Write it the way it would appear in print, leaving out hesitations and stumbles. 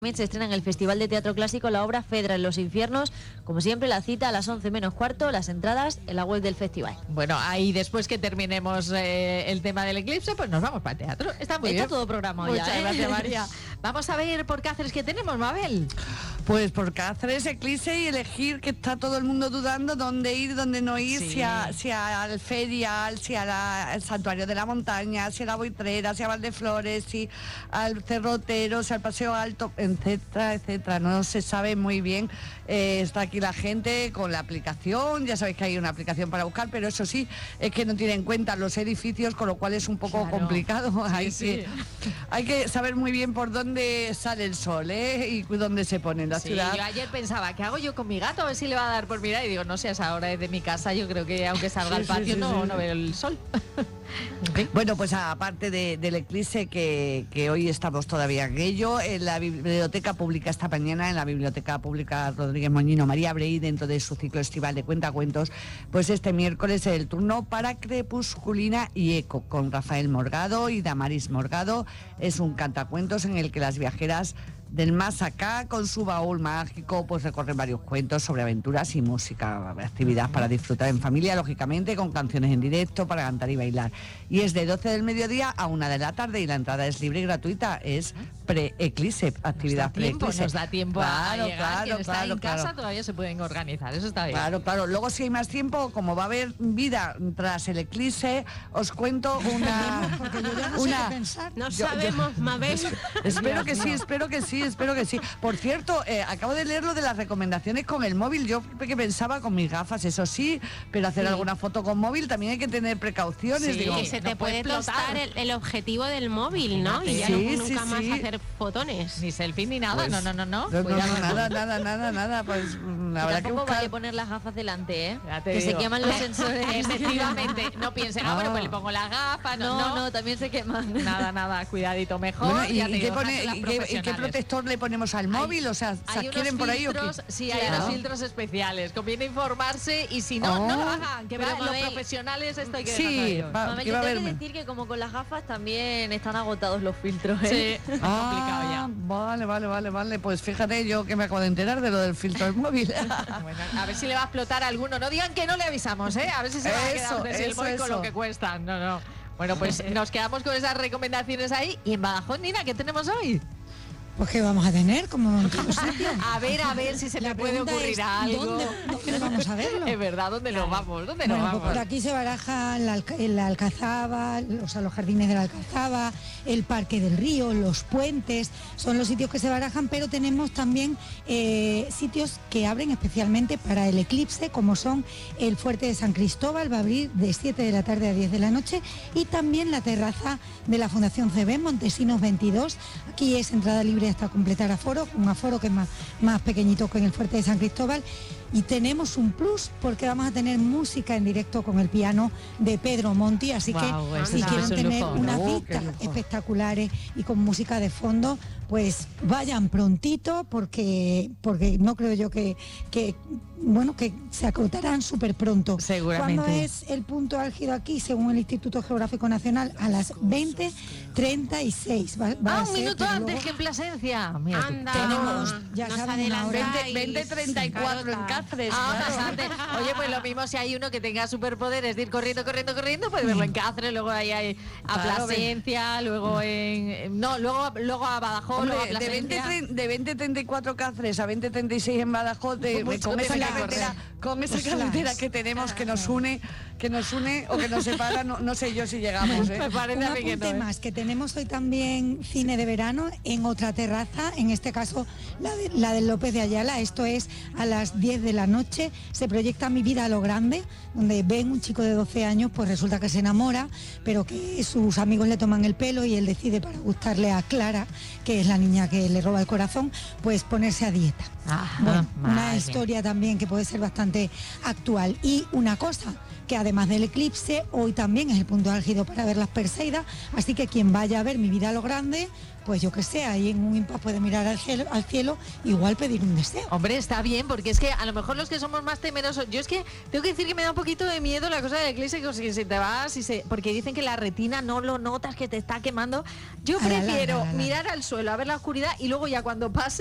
Se estrena en el Festival de Teatro Clásico la obra Fedra en los Infiernos. Como siempre, la cita a las 11 menos cuarto, las entradas en la web del festival. Bueno, ahí después que terminemos el tema del eclipse, pues nos vamos para el teatro. Está muy bien. Está todo programa Muchas ya, gracias, María. Vamos a ver por Cáceres qué tenemos, Mabel. Pues por Cáceres, eclipse y elegir, que está todo el mundo dudando dónde ir, dónde no ir, Sí. si al ferial, si al santuario de la montaña, si a la Buitrera, si a Valdeflores, si al Cerrotero, si al Paseo Alto, etcétera, etcétera. No se sabe muy bien. Está aquí la gente con la aplicación, ya sabéis que hay una aplicación para buscar, pero eso sí, es que no tiene en cuenta los edificios, con lo cual es un poco complicado. Sí, Hay que saber muy bien por dónde sale el sol, y dónde se pone en la ciudad. Yo ayer pensaba, ¿qué hago yo con mi gato? A ver si le va a dar por mirar. Y digo, no sé, a esa hora de mi casa, yo creo que aunque salga al patio no veo el sol. Bueno, pues aparte del eclipse que hoy estamos todavía en ello, en la biblioteca pública esta mañana, en la biblioteca pública Rodríguez Moñino María Brey, dentro de su ciclo estival de cuentacuentos, pues este miércoles es el turno para Crepusculina y Eco, con Rafael Morgado y Damaris Morgado. Es un cantacuentos en el que las viajeras del más acá, con su baúl mágico, pues recorren varios cuentos sobre aventuras y música, actividad para disfrutar en familia, lógicamente, con canciones en directo para cantar y bailar. Y es de 12 del mediodía a 1 de la tarde y la entrada es libre y gratuita. Es pre-eclipse, actividad pre-eclipse. Nos da tiempo a llegar. Quien está en casa claro. todavía se pueden organizar, eso está bien. Claro. Luego, si hay más tiempo, como va a haber vida tras el eclipse, os cuento una... Porque yo ya no sé qué pensar. No sabemos, Mabel. Espero que sí. Por cierto, acabo de leer lo de las recomendaciones con el móvil. Yo que pensaba con mis gafas, eso sí, pero hacer alguna foto con móvil también hay que tener precauciones. Sí, digo, que se te no puede puede tostar el objetivo del móvil, ¿no? Y ya Sí, nunca más sí. hacer fotones. Ni selfie ni nada, Pues, no. No, Cuidado. nada. Pues habrá que Tampoco buscar. vale poner las gafas delante, Ya te que se digo. queman los sensores. Efectivamente, no piensen, bueno, pues le pongo las gafas. No, también se queman. Nada, cuidadito, mejor. Bueno, ya te ¿y digo, qué las qué profesionales. protector le ponemos al móvil? O sea, ¿se Hay adquieren unos por ahí o qué? filtros, sí, hay Claro. unos filtros especiales. Conviene informarse y si no, no lo hagan. Que Pero, vean los Mabel, profesionales, esto hay que Sí, dejarlo. Mabel, ¿qué yo va a tengo que verme? decir que como con las gafas también están agotados los filtros, Sí, ¿eh? es complicado ya. Vale. Pues fíjate, yo que me acabo de enterar de lo del filtro del móvil. Bueno, a ver si le va a explotar a alguno. No digan que no le avisamos, ¿eh? A ver si se va a quedar desde el móvil con lo que cuestan. No. Bueno, pues nos quedamos con esas recomendaciones ahí. Y en Badajoz, Nina, ¿qué tenemos hoy? Pues que vamos a tener, como en todos sitios. A ver si se La le puede pregunta ocurrir es, algo. ¿dónde vamos a verlo? Es verdad, ¿dónde nos vamos? ¿Dónde nos Bueno, pues vamos? por aquí se baraja la Alcazaba, o sea, los jardines de la Alcazaba, el Parque del Río, los puentes, son los sitios que se barajan, pero tenemos también sitios que abren especialmente para el eclipse, como son el Fuerte de San Cristóbal, va a abrir de 7 de la tarde a 10 de la noche, y también la terraza de la Fundación CB, Montesinos 22. Aquí es entrada libre hasta completar aforo, un aforo que es más pequeñito que en el Fuerte de San Cristóbal. Y tenemos un plus porque vamos a tener música en directo con el piano de Pedro Monti, así Guau, que eso si es quieren un tener lujo. unas Qué vistas lujo. espectaculares y con música de fondo, pues vayan prontito porque no creo yo que se acotarán súper pronto. Seguramente. ¿Cuándo es el punto álgido aquí? Según el Instituto Geográfico Nacional, a las 20:36. Va a Un ser, minuto pero antes luego que en Plasencia. Mira tú. Anda, tenemos, ya nos saben, una hora. adelantáis. 20:34 en Cáceres. Más claro. antes. Oye, pues lo mismo si hay uno que tenga superpoderes de ir corriendo, puede verlo en Cáceres, luego ahí hay a Claro, Plasencia, luego luego a Badajoz, Hombre, luego a Plasencia. de 20:34 Cáceres a 20:36 en Badajoz, Mucho con esa que carretera que tenemos que nos une o que nos separa, no sé yo si llegamos. Me parece Un a mí que no, apunte más, que tenemos hoy también cine de verano en otra terraza, en este caso la del López de Ayala. Esto es a las 10 de la noche, se proyecta Mi vida a lo grande, donde ven un chico de 12 años, pues resulta que se enamora, pero que sus amigos le toman el pelo y él decide, para gustarle a Clara, que es la niña que le roba el corazón, pues ponerse a dieta. Ajá, Bueno, madre una mía. historia también que puede ser bastante actual. Y una cosa, que además del eclipse, hoy también es el punto álgido para ver las Perseidas, así que quien vaya a ver Mi vida a lo grande, pues yo que sé, ahí en un impas puede mirar al cielo, igual pedir un deseo. Hombre, está bien, porque es que a lo mejor los que somos más temerosos, yo es que tengo que decir que me da un poquito de miedo la cosa de la eclipse, que si te vas, porque dicen que la retina no lo notas, que te está quemando. Yo prefiero mirar al suelo, a ver la oscuridad y luego ya cuando pase